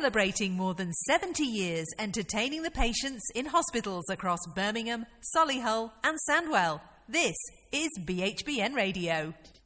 Celebrating more than 70 years entertaining the patients in hospitals across Birmingham, Solihull and Sandwell. This is BHBN Radio.